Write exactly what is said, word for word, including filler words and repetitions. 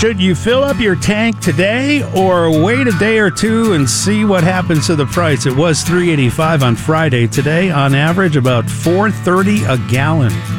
Should you fill up your tank today or wait a day or two and see what happens to the price? It was three eighty-five on Friday. Today, on average, about four thirty a gallon.